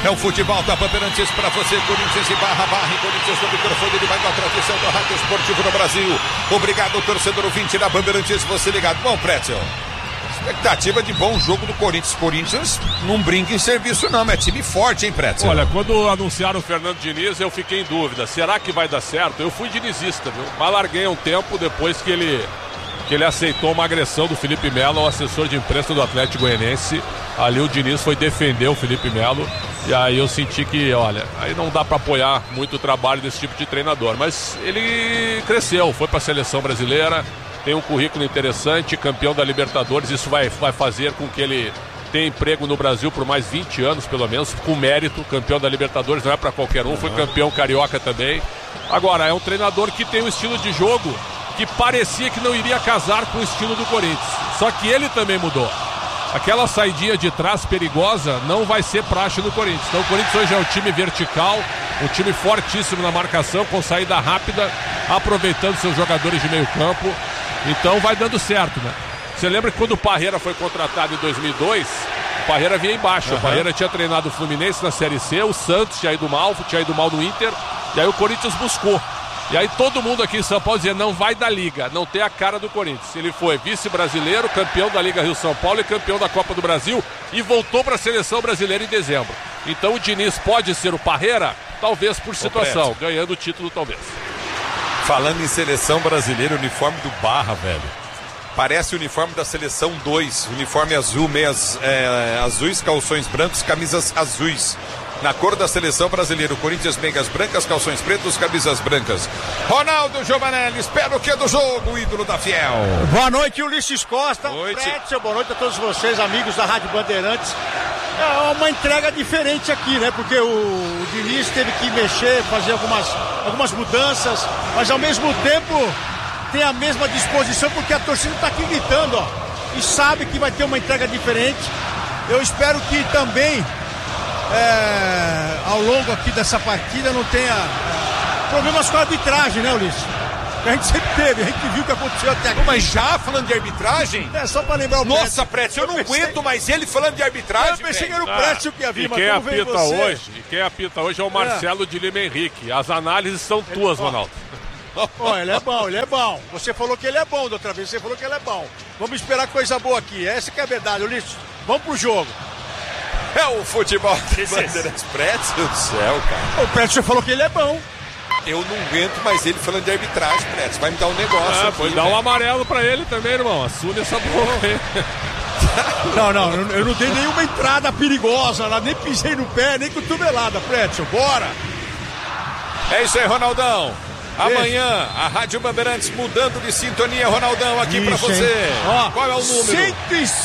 É o futebol da Bandeirantes para você, Corinthians e Barra, Corinthians no microfone, ele vai com a tradição do rádio esportivo no Brasil. Obrigado, torcedor ouvinte da Bandeirantes, você ligado. Bom, Pretzel, expectativa de bom jogo do Corinthians. Corinthians não brinca em serviço não, é time forte, hein, Pretzel? Olha, quando anunciaram o Fernando Diniz, eu fiquei em dúvida, será que vai dar certo? Eu fui dinizista, viu? Mas larguei um tempo depois que ele aceitou uma agressão do Felipe Melo, o assessor de imprensa do Atlético Goianiense. Ali o Diniz foi defender o Felipe Melo. E aí eu senti que, olha, aí não dá para apoiar muito o trabalho desse tipo de treinador. Mas ele cresceu, foi para a seleção brasileira, tem um currículo interessante, campeão da Libertadores. Isso vai fazer com que ele tenha emprego no Brasil por mais 20 anos, pelo menos, com mérito. Campeão da Libertadores não é para qualquer um, foi campeão carioca também. Agora, é um treinador que tem um estilo de jogo que parecia que não iria casar com o estilo do Corinthians. Só que ele também mudou. Aquela saidinha de trás perigosa não vai ser praxe no Corinthians. Então o Corinthians hoje é um time vertical, um time fortíssimo na marcação, com saída rápida, aproveitando seus jogadores de meio campo. Então vai dando certo, né? Você lembra que quando o Parreira foi contratado em 2002, o Parreira vinha embaixo. O Parreira tinha treinado o Fluminense na Série C, o Santos tinha ido mal no Inter, e aí o Corinthians buscou. E aí todo mundo aqui em São Paulo dizia, não vai da Liga, não tem a cara do Corinthians. Ele foi vice-brasileiro, campeão da Liga Rio-São Paulo e campeão da Copa do Brasil e voltou para a seleção brasileira em dezembro. Então o Diniz pode ser o Parreira, talvez por situação, ganhando o título talvez. Falando em seleção brasileira, o uniforme do Barra, velho, parece o uniforme da seleção 2, uniforme azul, meias azuis, calções brancos, camisas azuis. Na cor da seleção brasileira, o Corinthians, meias brancas, calções pretos, camisas brancas. Ronaldo Giovanelli, espera o que do jogo, o ídolo da Fiel. Boa noite, Ulisses Costa. Boa noite. Pretzel, boa noite a todos vocês, amigos da Rádio Bandeirantes. É uma entrega diferente aqui, né? Porque o Diniz teve que mexer, fazer algumas mudanças, mas ao mesmo tempo tem a mesma disposição, porque a torcida está aqui gritando, ó, e sabe que vai ter uma entrega diferente. Eu espero que também ao longo aqui dessa partida não tenha problemas com a arbitragem, né, Ulisses? Que a gente sempre teve, a gente viu o que aconteceu até aqui. Mas já falando de arbitragem? Só pra lembrar o Nossa, Pretzel, eu não aguento mais ele falando de arbitragem. Eu pensei que era o Pretzel que havia, mas quem apita hoje é o Marcelo de Lima Henrique. As análises são tuas, Ronaldo. Ele é bom. Você falou que ele é bom da outra vez, você falou que ele é bom. Vamos esperar coisa boa aqui, essa que é a verdade, Ulisses. Vamos pro jogo. É o futebol de Bandeirantes. Pretzel do céu, cara. O Pretzel falou que ele é bom. Eu não aguento mais ele falando de arbitragem, Pretzel. Vai me dar um negócio aqui, pode dar um amarelo pra ele também, irmão. Assume essa porra aí. Não, eu não dei nenhuma entrada perigosa lá, nem pisei no pé, nem cotovelada, Pretzel. Bora! É isso aí, Ronaldão. Amanhã, a Rádio Bandeirantes mudando de sintonia, Ronaldão, aqui pra você. Qual é o número?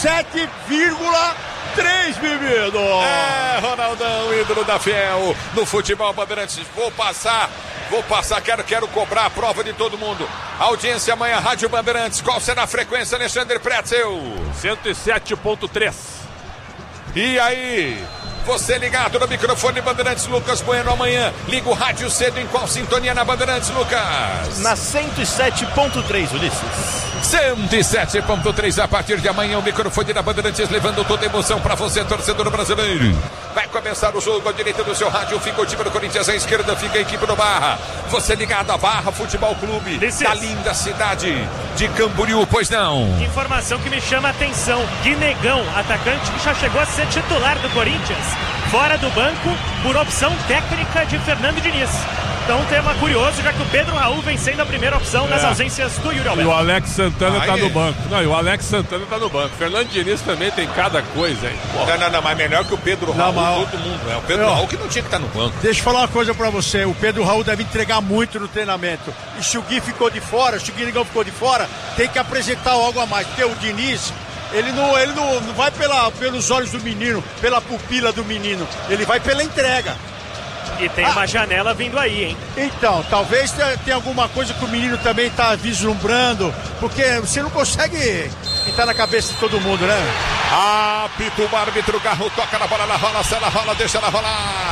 107,3, bebido. Ronaldão, ídolo da Fiel, no futebol Bandeirantes. Vou passar, quero cobrar a prova de todo mundo. Audiência amanhã, Rádio Bandeirantes. Qual será a frequência, Alexandre Pretzel? 107,3. E aí? Você ligado no microfone Bandeirantes, Lucas Bueno, amanhã. Liga o rádio cedo, em qual sintonia na Bandeirantes, Lucas? Na 107,3, Ulisses. 107,3 a partir de amanhã, o microfone da Bandeirantes levando toda a emoção para você, torcedor brasileiro. Vai começar o jogo à direita do seu rádio, fica o time do Corinthians, à esquerda fica a equipe do Barra. Você ligado a Barra Futebol Clube, da linda cidade de Camboriú, pois não? Informação que me chama a atenção, Guinegão, atacante que já chegou a ser titular do Corinthians, fora do banco por opção técnica de Fernando Diniz. Então, tema curioso, já que o Pedro Raul vem sendo a primeira opção nas ausências do Yuri Alberto. E o Alex Santana tá no banco. Não, e o Alex Santana tá no banco. Fernando Diniz também tem cada coisa, hein? Não, mas melhor que o Pedro Raul, todo mundo. É o Pedro Raul que não tinha que estar no banco. Deixa eu falar uma coisa pra você. O Pedro Raul deve entregar muito no treinamento. E se o Gui ficou de fora, se o Guinegão ficou de fora, tem que apresentar algo a mais. Porque o Diniz, ele não vai pelos olhos do menino, pela pupila do menino. Ele vai pela entrega. E tem uma janela vindo aí, hein? Então, talvez tenha alguma coisa que o menino também tá vislumbrando, porque você não consegue entrar na cabeça de todo mundo, né? Apita o árbitro, Garro toca na bola, ela rola, se ela rola, deixa ela rolar.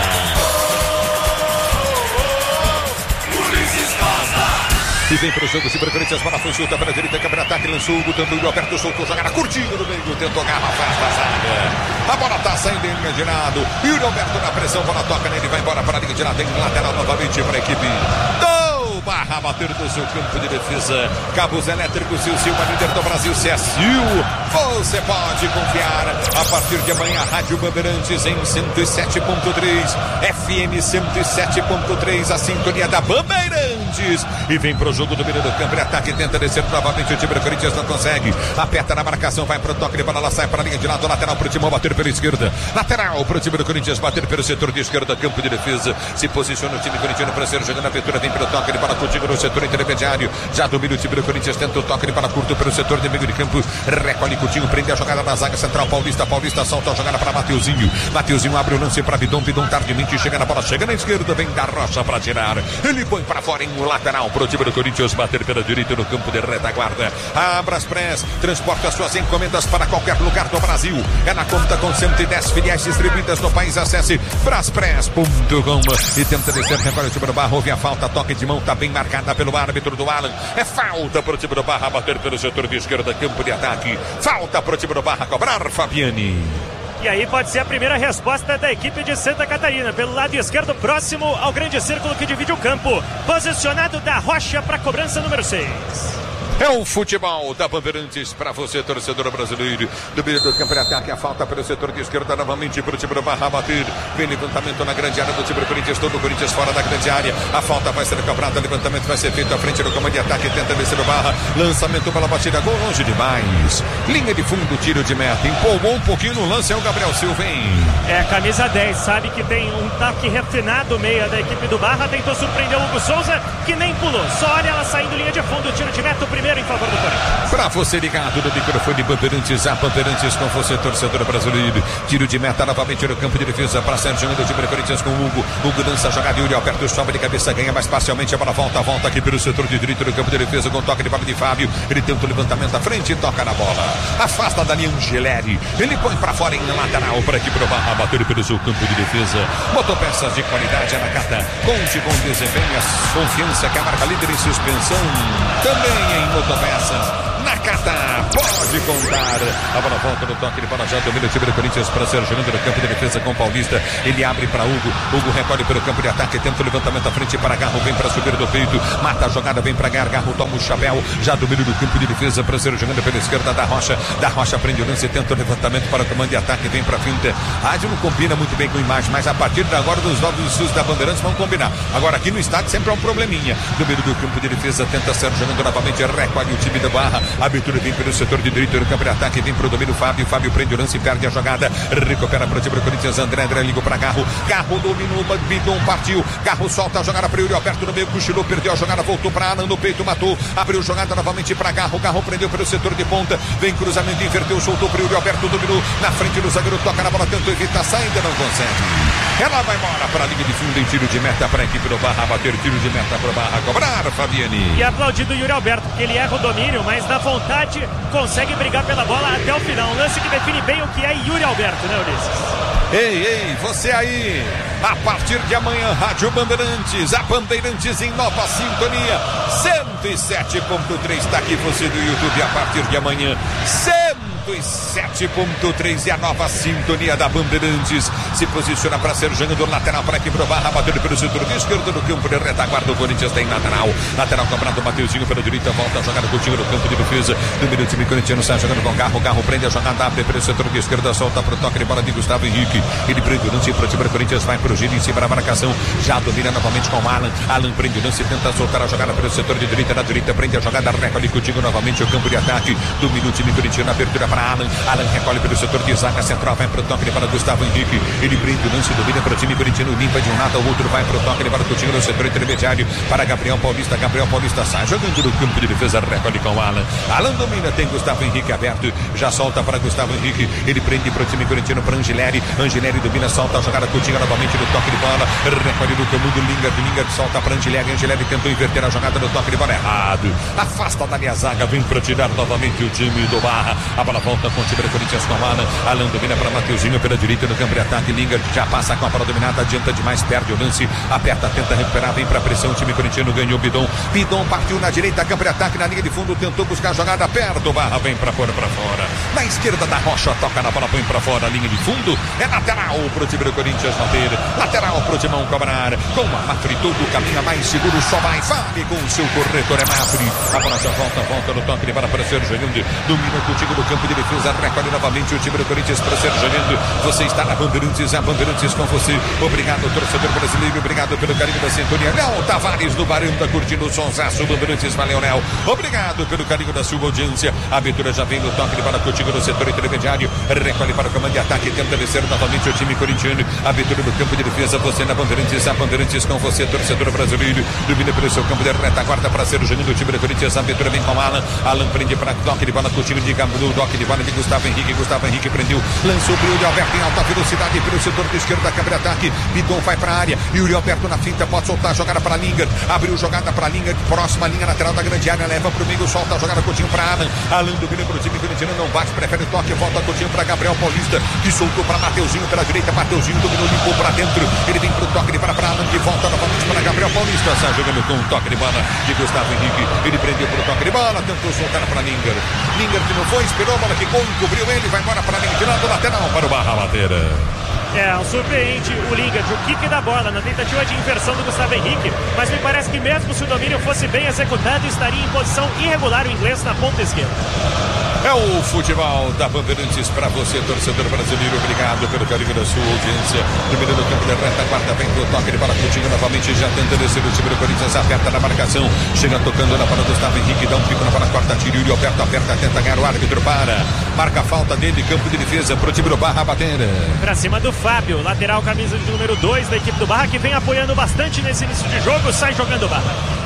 E vem pro jogo, se para o Corinthians, bola foi chuta para a direita, câmera ataque, lançou o Hugo, também o Alberto soltou, jogada curtinho no meio, tentou Garro, faz vazada. A bola tá saindo em linha de lado. Yuri Alberto na pressão, bola toca nele, vai embora para a linha de lado, tem lateral novamente para a equipe do Barra, bater do seu campo de defesa. Cabos elétricos, Silva, líder do Brasil, CSU. Você pode confiar a partir de amanhã, Rádio Bandeirantes em 107.3, FM 107.3, a sintonia da Bandeirantes. E vem pro jogo do meio do campo, ele ataque, tenta descer novamente, o time do Corinthians não consegue. Aperta na marcação, vai pro toque de bola, ela sai para a linha de lado, lateral pro Timão, bater pela esquerda. Lateral pro time do Corinthians, bater pelo setor de esquerda, campo de defesa. Se posiciona o time corintiano para ser jogando a abertura, vem pelo toque de bola contigo no setor intermediário. Já domina o time do Corinthians, tenta o toque de bola curto pelo setor de meio de campo. Recolhe Coutinho, prende a jogada na zaga central, Paulista solta a jogada para Mateuzinho. Mateuzinho abre o lance para Bidon tardemente chega na bola, chega na esquerda, vem da Rocha para tirar. Ele põe para fora em lateral pro time do Corinthians, bater pela direita no campo de retaguarda. A Braspress transporta suas encomendas para qualquer lugar do Brasil. É na conta com 110 filiais distribuídas no país. Acesse braspress.com e tenta descer, recolhe o time do Barra, houve a falta, toque de mão, tá bem marcada pelo árbitro do Alan. É falta pro time do Barra, bater pelo setor de esquerda, campo de ataque. Falta pro time do Barra cobrar, Fabiani. E aí pode ser a primeira resposta da equipe de Santa Catarina. Pelo lado esquerdo, próximo ao grande círculo que divide o campo. Posicionado da Rocha para a cobrança número 6. É o futebol da Bandeirantes para você, torcedor brasileiro. Do meio do campo de ataque, a falta pelo setor de esquerda, novamente para o time do Barra bater. Vem levantamento na grande área do time do Corinthians, todo o Corinthians fora da grande área. A falta vai ser cobrada, levantamento vai ser feito à frente do comando de ataque, tenta descer o Barra. Lançamento pela batida, gol longe demais. Linha de fundo, tiro de meta. Empolgou um pouquinho no lance, é o Gabriel Silva, hein? É, camisa 10, sabe que tem um toque refinado, meia da equipe do Barra. Tentou surpreender o Hugo Souza, que nem pulou. Só olha ela saindo linha de fundo, tiro de meta, o primeiro em favor do Corinthians. Pra você ligado no microfone Bandeirantes, a Bandeirantes com você, torcedor brasileiro. Tiro de meta novamente no campo de defesa para Sérgio do time do Corinthians com o Hugo. Hugo dança a jogada, Yuri Alberto sobe de cabeça, ganha mais parcialmente, a bola volta aqui pelo setor de direito do campo de defesa com toque de bola de Fábio. Ele tenta o levantamento à frente e toca na bola. Afasta dali Angeleri. Ele põe pra fora em lateral para aqui pro Barra bater pelo seu campo de defesa. Motopeças de qualidade, Nakata. Conte com desempenho, a confiança que é a marca líder em suspensão. Também em motopeças. Nakata pode contar. A bola volta no toque de bola, já domina o time do Corinthians para ser jogando no campo de defesa com o Paulista. Ele abre para Hugo. Hugo recolhe pelo campo de ataque, tenta o levantamento à frente para Garro, vem para subir do peito, mata a jogada, vem para ganhar. Garro toma o chapéu, já domina no campo de defesa para ser jogando pela esquerda da Rocha. Da Rocha prende o lance, tenta o levantamento para o comando de ataque, vem para a finta. Rádio não combina muito bem com a imagem, mas a partir de agora dos novos estudos da Bandeirantes vão combinar. Agora aqui no estádio sempre é um probleminha. Domínio do campo de defesa, tenta ser jogando novamente, recolhe o time da Barra. A abertura vem pelo setor de direito do campo de ataque, vem pro domínio Fábio. Fábio prende o lance, perde a jogada, recupera para o time do Corinthians. André ligou para Garro. Garro dominou, Bidon partiu. Garro solta a jogada para Yuri Alberto no meio, cochilou, perdeu a jogada, voltou para Alan no peito, matou, abriu jogada novamente para Garro. Garro prendeu pelo setor de ponta, vem cruzamento, inverteu, soltou para Yuri Alberto, dominou na frente do zagueiro, toca na bola, tentou evitar, ainda não consegue. Ela vai embora para a linha de fundo em tiro de meta para a equipe do Barra bater, tiro de meta para o Barra cobrar, Fabiani. E aplaudido o Yuri Alberto, porque ele erra o domínio, mas na vontade consegue brigar pela bola até o final. Um lance que define bem o que é Yuri Alberto, né, Ulisses? Ei, você aí, a partir de amanhã, Rádio Bandeirantes, a Bandeirantes em nova sintonia, 107.3, está aqui você do YouTube, a partir de amanhã, 107.3 é a nova sintonia da Bandeirantes. Se posiciona para ser jogando lateral para aqui pro Barra, batendo pelo setor esquerdo do campo de retaguarda. O Corinthians tem lateral cobrado, Mateuzinho pela direita, volta a jogada com o time no campo de defesa. Número do time corintiano sai jogando com Garro. Garro prende a jogada, abre pelo setor de esquerda, solta pro toque de bola de Gustavo Henrique. Ele prende o lance pro time do Corinthians, vai pro giro em cima da marcação, já domina novamente com o Alan. Alan prende o lance, tenta soltar a jogada pelo setor de direita, na direita prende a jogada, recolhe contigo novamente o campo de ataque. Domina o time corintiano, abertura para Alan. Alan recolhe pelo setor de zaga central, vai pro toque de bola Gustavo Henrique. Ele prende o lance, domina para o time corintiano, limpa de um lado ao outro, vai pro toque de bola contigo no setor intermediário para Gabriel Paulista. Gabriel Paulista sai jogando no campo de defesa, recolhe com o Alan. Alan domina, tem Gustavo Henrique aberto, já solta para Gustavo Henrique. Ele prende para o time corintiano para Angeleri. Angeleri domina, solta a jogada contigo novamente no toque de bola, recolhe no comando Lingard solta para Angeleri. Angeleri tentou inverter a jogada no toque de bola errado, afasta dali a zaga, vem para tirar novamente o time do Barra. A bola volta com o time do Corinthians com Alan domina para Mateuzinho pela direita no campo de ataque. Lingard já passa com a bola dominada, adianta demais, perde o lance, aperta, tenta recuperar, vem para pressão. O time corintiano ganhou. Bidon partiu na direita, campo de ataque, na linha de fundo, tentou buscar a jogada perto. Barra vem para fora, na esquerda da Rocha, toca na bola, põe para fora, linha de fundo, é lateral pro time do Corinthians bater, lateral pro Timão cobrar. Com a Mafre tudo caminha mais seguro, só vai, fale com o seu corretor, é Mafre. A bola já volta no toque de bola para Sérgio Jogando, domina contigo no campo de defesa, recolhe novamente o time do Corinthians para Sérgio Jogando. Você está na Bandeirantes, a Bandeirantes com você. Obrigado, torcedor brasileiro, obrigado pelo carinho da sintonia. Léo Tavares no Baranda, curtindo o sonsaço, Bandeirantes, valeu, Léo. Obrigado pelo carinho da sua audiência. A abertura já vem no toque de bola contigo no setor intermediário, recolhe para o comando de ataque, tenta vencer novamente o time corintiano. A abertura do campo de defesa, você na Bandeirantes, a Bandeirantes com você, torcedor brasileiro, domina pelo seu campo de retaguarda para ser o Júnior do time do Corinthians. A abertura vem com Alan prende para toque de bola contigo de toque de bola de Gustavo Henrique prendeu, lançou o Yuri Alberto em alta velocidade pelo setor do esquerdo da câmara de ataque. Bidon vai para a área, Yuri Alberto na finta, pode soltar a jogada para Lingard, abriu jogada para Lingard, próxima linha lateral da grande área, leva para o meio, solta a jogada Coutinho para Alan domina para o time corintiano, não bate, prefere o toque, volta Coutinho para Gabriel Paulista, que soltou para Mateuzinho pela direita, Mateuzinho dominou, limpou para dentro, ele vem para o toque de bola para Alan, que volta novamente para Gabriel Paulista, está jogando com o toque de bola de Gustavo Henrique, ele prendeu para o toque de bola, tentou soltar para Lingard que não foi, esperou a bola, ficou, encobriu ele, vai embora para a linha de lado, lateral para o Barra bater. Surpreende o Lingard, o kick da bola na tentativa de inversão do Gustavo Henrique, mas me parece que mesmo se o domínio fosse bem executado, estaria em posição irregular o inglês na ponta esquerda. É o futebol da Bandeirantes para você, torcedor brasileiro. Obrigado pelo carinho da sua audiência. Dominando o campo de reta, vem pro toque de bola Coutinho novamente, já tenta descer o time do Corinthians, aperta na marcação, chega tocando na bola do Gustavo Henrique, dá um pico na bola, quarta tiro, Yuri Alberto aperta, tenta ganhar, o árbitro para, marca a falta dele, campo de defesa pro time do Barra bater. Pra cima do Fábio, lateral, camisa de número 2 da equipe do Barra, que vem apoiando bastante nesse início de jogo, sai jogando o Barra.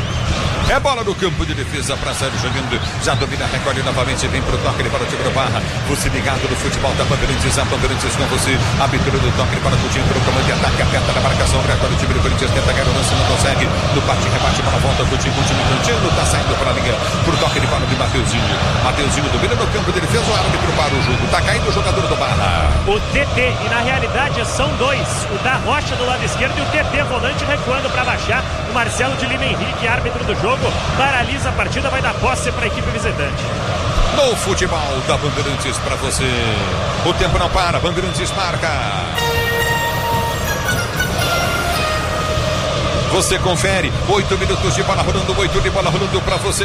É bola no campo de defesa para Sérgio jogando, já domina, recolhe novamente, vem pro toque para o time do Barra. Você ligado no futebol da Bandeirantes, a Bandeirantes com você. Abertura do toque para o Coutinho, pro comando de ataque, aperta na marcação, recolhe o time do Corinthians, tenta ganhar o lance, não consegue. No bate, rebate para a volta, Coutinho com o time corintiano, tá saindo para a linha, pro toque de bola de Mateuzinho. Mateuzinho domina no campo de defesa, o árbitro para o jogo, tá caindo o jogador do Barra. O TT, e na realidade são dois, o da Rocha do lado esquerdo e o TT volante recuando para baixar. O Marcelo de Lima Henrique, árbitro do jogo, paralisa a partida, vai dar posse para a equipe visitante. No futebol da Bandeirantes para você. O tempo não para, Bandeirantes marca. Você confere, 8 minutos de bola rolando, 8 de bola rolando para você.